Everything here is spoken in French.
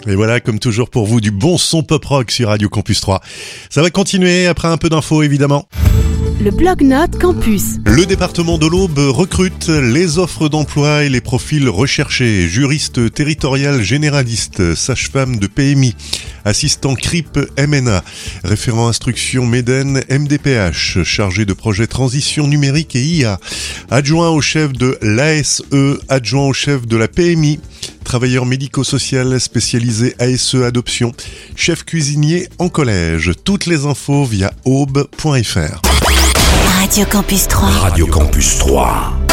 Et voilà, comme toujours pour vous, du bon son pop-rock sur Radio Campus 3. Ça va continuer après un peu d'infos, évidemment. Le Blog-Notes Campus. Le département de l'Aube recrute les offres d'emploi et les profils recherchés. Juriste territorial généraliste, sage-femme de PMI, assistant CRIP MNA, référent instruction MEDEN MDPH, chargé de projet transition numérique et IA, adjoint au chef de l'ASE, adjoint au chef de la PMI, travailleur médico-social spécialisé ASE adoption, chef cuisinier en collège. Toutes les infos via aube.fr. Radio Campus 3. Radio Campus 3.